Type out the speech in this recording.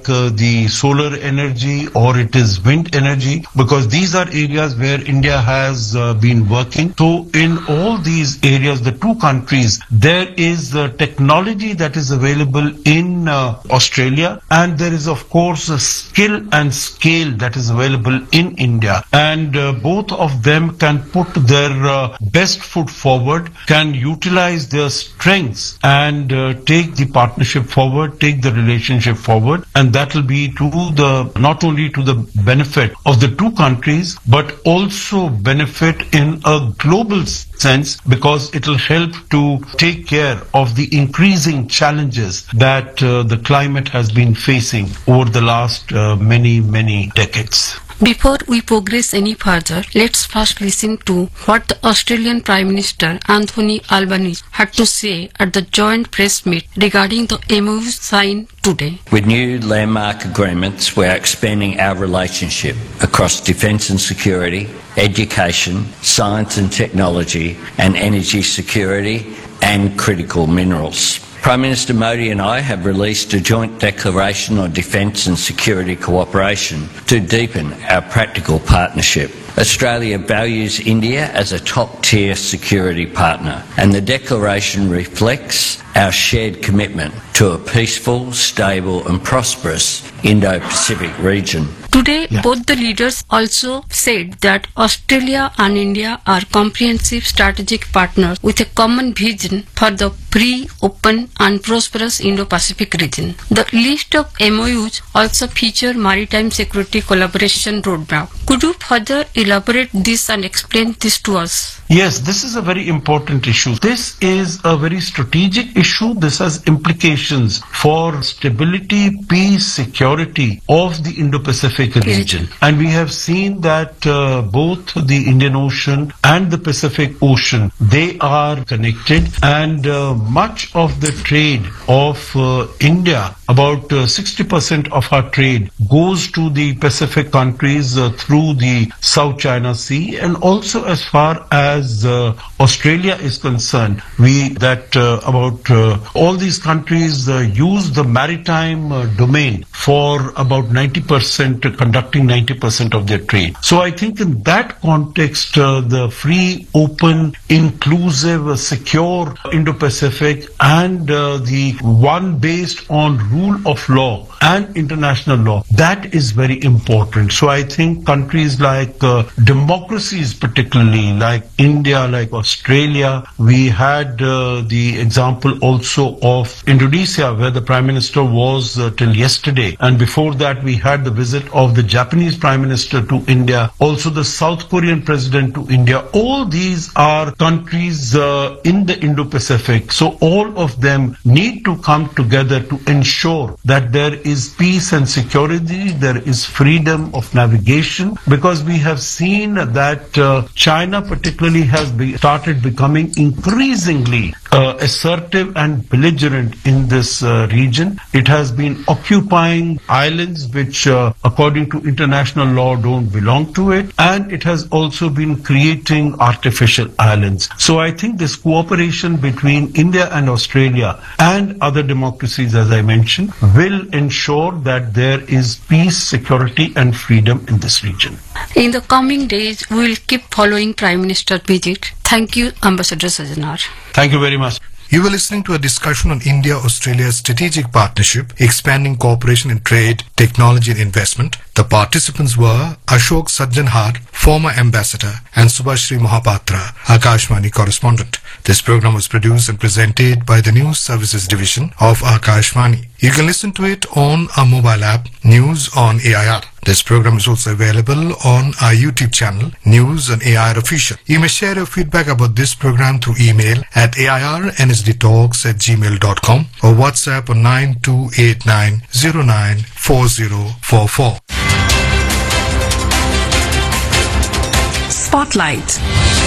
the solar energy or it is wind energy, because these are areas where India has been working. So in all these areas, the two countries, there is technology that is available in Australia, and there is of course a skill and scale that is available in India, and both of them can put their best foot forward, can utilize their strengths and take the partnership forward, take the relationship forward, and that will be to the not only to the benefit of the two countries but also benefit in a global sense, because it will help to take care of the increasing challenges that the climate has been facing over the last many decades. Before we progress any further, let's first listen to what the Australian Prime Minister Anthony Albanese had to say at the joint press meet regarding the MOUs signed today. With new landmark agreements, we are expanding our relationship across defence and security, education, science and technology, and energy security and critical minerals. Prime Minister Modi and I have released a joint declaration on defence and security cooperation to deepen our practical partnership. Australia values India as a top-tier security partner, and the declaration reflects our shared commitment to a peaceful, stable and prosperous Indo-Pacific region. Today, both the leaders also said that Australia and India are comprehensive strategic partners with a common vision for the free, open and prosperous Indo-Pacific region. The list of MOUs also feature maritime security collaboration roadmap. Could you further elaborate this and explain this to us? Yes, this is a very important issue. This is a very strategic issue. This has implications for stability, peace, security of the Indo-Pacific region. And we have seen that both the Indian Ocean and the Pacific Ocean, they are connected, and much of the trade of India, about 60% of our trade goes to the Pacific countries through the South China Sea, and also as far as Australia is concerned, all these countries use the maritime domain for about 90%, conducting 90% of their trade. So I think in that context, the free, open, inclusive, secure Indo-Pacific and the one based on rule of law and international law, that is very important. So I think countries like democracies, particularly like India, like Australia, we had the example also of Indonesia, where the Prime Minister was till yesterday, and before that we had the visit of the Japanese Prime Minister to India, also the South Korean President to India. All these are countries in the Indo-Pacific, so all of them need to come together to ensure that there is peace and security, there is freedom of navigation, because we have seen that China particularly has started becoming increasingly assertive and belligerent in this region. It has been occupying islands which according to international law don't belong to it, and it has also been creating artificial islands. So I think this cooperation between India and Australia and other democracies, as I mentioned, will ensure that there is peace, security and freedom in this region. In the coming days, we will keep following Prime Minister's visit. Thank you, Ambassador Sajjanar. Thank you very much. You were listening to a discussion on India-Australia strategic partnership, expanding cooperation in trade, technology and investment. The participants were Ashok Sajjanhar, former ambassador, and Subhashri Mohapatra, Akashvani correspondent. This program was produced and presented by the News Services Division of Akashvani. You can listen to it on our mobile app, News on AIR. This program is also available on our YouTube channel, News on AIR Official. You may share your feedback about this program through email at airnsdtalks@gmail.com or WhatsApp on 9289094044. Spotlight.